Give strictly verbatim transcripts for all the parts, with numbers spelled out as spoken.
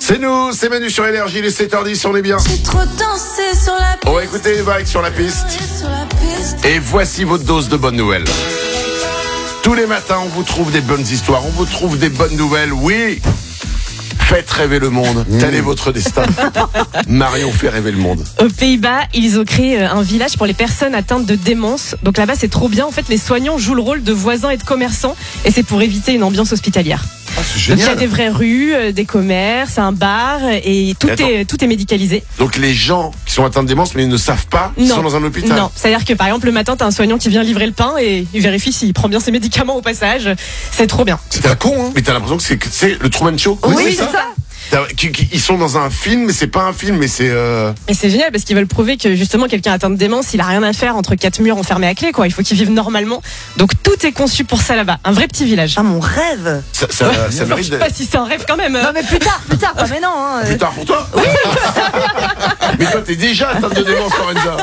C'est nous, c'est Manu sur Énergie, les sept heures dix, on est bien. J'ai trop dansé sur la piste. On va écouter les vagues sur la piste. Sur la piste. Et voici votre dose de bonnes nouvelles. Tous les matins, on vous trouve des bonnes histoires, on vous trouve des bonnes nouvelles, oui. Faites rêver le monde, mmh. Tel est votre destin. Marion fait rêver le monde. Aux Pays-Bas, ils ont créé un village pour les personnes atteintes de démence. Donc là-bas, c'est trop bien. En fait, les soignants jouent le rôle de voisins et de commerçants. Et c'est pour éviter une ambiance hospitalière. Ah, c'est donc génial. il y a des vraies rues, des commerces, un bar et tout, et est, tout est médicalisé. Donc les gens qui sont atteints de démence mais ils ne savent pas qu'ils sont dans un hôpital. Non, c'est-à-dire que par exemple le matin t'as un soignant qui vient livrer le pain et il vérifie s'il prend bien ses médicaments au passage. C'est trop bien. C'est un con, hein. Mais t'as l'impression que c'est, c'est le Truman Show. Oui, oui c'est, c'est ça. Ils sont dans un film, mais c'est pas un film, mais c'est. Euh... Et c'est génial parce qu'ils veulent prouver que justement quelqu'un atteint de démence, il a rien à faire entre quatre murs enfermés à clé, quoi. Il faut qu'il vive normalement. Donc tout est conçu pour ça là-bas. Un vrai petit village. Ah, mon rêve. Ça, ça, ouais, ça mérite. Je sais pas si c'est un rêve quand même. Non mais plus tard, plus tard. Pas mais non. Hein. Plus tard pour toi. Oui. Mais toi t'es déjà atteinte de démence, Lorenza.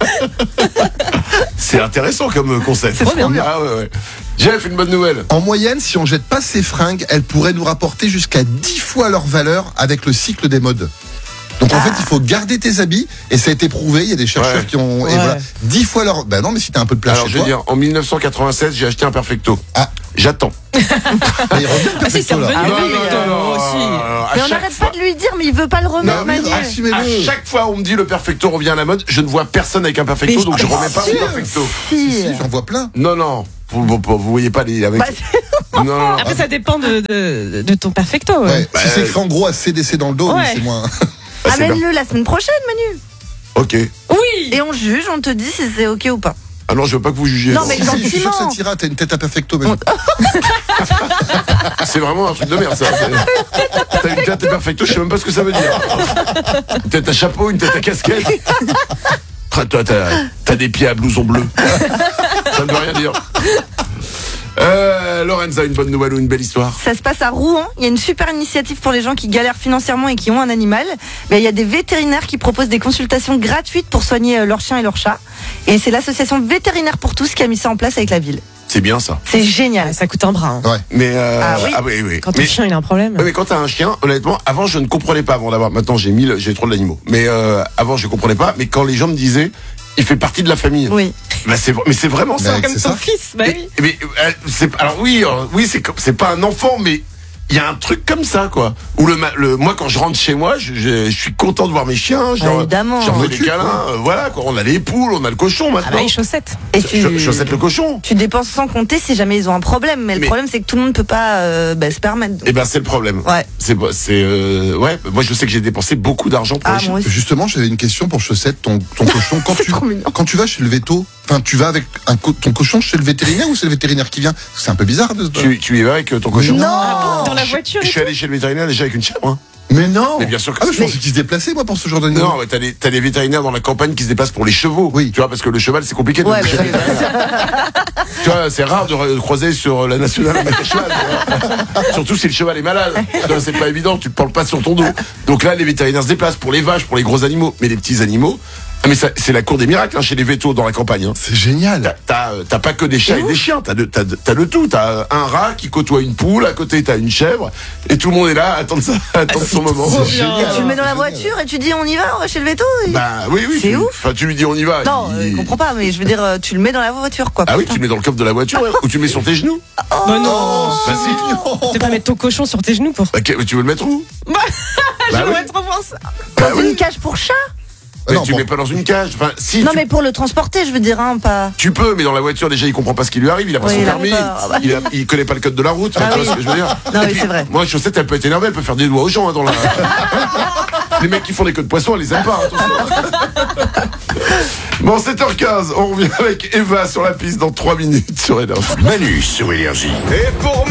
C'est intéressant comme concept. C'est trop bien. Ah ouais ouais. Jeff, une bonne nouvelle. En moyenne, si on jette pas ses fringues, elles pourraient nous rapporter jusqu'à dix fois leur valeur avec le cycle des modes. Donc en ah. fait, il faut garder tes habits et ça a été prouvé. Il y a des chercheurs ouais. qui ont ouais. et voilà dix fois leur. Ben non, mais si t'as un peu de place. Alors chez je veux toi. dire, en dix-neuf cent quatre-vingt-seize, j'ai acheté un Perfecto. Ah. J'attends. Mais il revient le ah si, c'est Perfecto là. revenu. Ah, oui, non, non, non, aussi. non, non, mais on n'arrête fois... pas de lui dire, mais il veut pas le remettre, Manu. À chaque fois, on me dit le Perfecto revient à la mode. Je ne vois personne avec un Perfecto, mais donc je remets pas mon Perfecto. Si, si, j'en vois plein. Non, non. Vous, vous, vous voyez pas les avec. Bah, non, non. Après, ça dépend de, de, de ton Perfecto. Ouais. Ouais, bah, si c'est écrit en gros à C D C dans le dos, ouais. c'est moins. Bah, amène-le la semaine prochaine, Manu. Ok. Oui. Et on juge, on te dit si c'est ok ou pas. Ah non, je veux pas que vous jugiez. Non, mais Si, si, je suis sûr que ça t'ira, t'as une tête à Perfecto même. C'est vraiment un truc de merde ça. T'as une tête à Perfecto, je sais même pas ce que ça veut dire. Une tête à chapeau, une tête à casquette. Toi, t'as, t'as des pieds à blouson bleu. Ça ne veut rien dire. Euh, Lorenza, une bonne nouvelle ou une belle histoire? Ça se passe à Rouen. Il y a une super initiative pour les gens qui galèrent financièrement et qui ont un animal. Ben, il y a des vétérinaires qui proposent des consultations gratuites pour soigner leurs chiens et leurs chats. Et c'est l'association Vétérinaires pour tous qui a mis ça en place avec la ville. C'est bien ça. C'est génial. Ça coûte un bras. Hein. Ouais. Mais euh, ah oui. Ah oui, oui. Quand mais, ton chien il a un problème. Ouais, mais quand t'as un chien, honnêtement, avant je ne comprenais pas avant d'avoir. Maintenant j'ai mille, j'ai trop d'animaux. Mais euh, avant je comprenais pas. Mais quand les gens me disaient, il fait partie de la famille. Oui. Bah c'est, mais c'est vraiment ça. Mais Comme c'est ton ça. fils. Bah oui. Et, mais, euh, c'est, alors oui, euh, oui, c'est c'est pas un enfant, mais il y a un truc comme ça, quoi. Où le, le moi, quand je rentre chez moi, je, je, je suis content de voir mes chiens. Je Ah, leur, évidemment. je leur fais des Tu- câlins. Euh, voilà, quoi. On a les poules, on a le cochon Ah maintenant. bah les chaussettes. Et tu, Ch- Chaussette le cochon. tu dépenses sans compter si jamais ils ont un problème. Mais, Mais- le problème, c'est que tout le monde peut pas euh, bah, se permettre. Eh ben c'est le problème. Ouais. C'est c'est euh, ouais. Moi je sais que j'ai dépensé beaucoup d'argent pour Ah, les chiens. moi aussi. Justement, j'avais une question pour Chaussette, ton, ton cochon. Quand C'est tu, trop mignon. quand tu vas chez le véto, enfin, tu vas avec un co- ton cochon chez le vétérinaire ou c'est le vétérinaire qui vient? C'est un peu bizarre de se Tu, tu y vas avec euh, ton cochon? Non. Dans la voiture. Je Et suis allé chez le vétérinaire déjà avec une chèvre. Hein. Mais non! Mais bien sûr que Ah, mais si. je pensais qu'il se déplaçait, moi, pour ce genre d'animal. Non, mais t'as des, t'as des vétérinaires dans la campagne qui se déplacent pour les chevaux. Oui. Tu vois, parce que le cheval, c'est compliqué de Ouais, le chez bah, le vétérinaire. Tu vois, c'est rare de re- croiser sur la nationale avec un cheval. tu vois. Surtout si le cheval est malade. Tu vois, c'est pas évident, tu te parles pas sur ton dos. Donc là, les vétérinaires se déplacent pour les vaches, pour les gros animaux. Mais les petits animaux, ah, mais ça, c'est la cour des miracles hein, chez les vétos dans la campagne. Hein. C'est génial. T'as, t'as, euh, t'as pas que des chats et des chiens, t'as de, t'as, de- t'as de tout. T'as un rat qui côtoie une poule, à côté t'as une chèvre, et tout le monde est là, à attendre ça, à attendre son moment. trop C'est bien. génial. Tu le mets dans la C'est voiture et tu dis on y va, on va chez le véto. et- Bah oui, oui. C'est tu, ouf. Enfin, tu lui dis on y va. Non, il- euh, je comprends pas, mais je veux dire, euh, tu le mets dans la voiture, quoi. Ah oui, putain. tu le mets dans le coffre de la voiture, ouais, ou tu le mets sur tes genoux. Bah non. Bah si. Tu peux pas mettre ton cochon sur tes genoux pour. Bah, que- tu veux le mettre où? Je Bah oui. voudrais trop voir ça. Bah Dans oui. une cage pour chat. Ah Mais non, tu bon. le mets pas dans une cage. Enfin, si. Non, tu... mais pour le transporter, je veux dire, hein, pas. Tu peux, mais dans la voiture, déjà, il comprend pas ce qui lui arrive, il a pas Oui, son il a permis, pas- ah bah. il, a- il connaît pas le code de la route, Ah tu oui. vois ce que je veux dire? Non, Et oui, puis, c'est vrai. Moi, Chaussette, elle peut être énervée, elle peut faire des doigts aux gens, hein, dans la. Les mecs qui font des queues de poisson, elle les aime pas, attention. Bon, sept heures quinze, on revient avec Eva sur la piste dans trois minutes sur Énergie. Manu sur Énergie. Et pour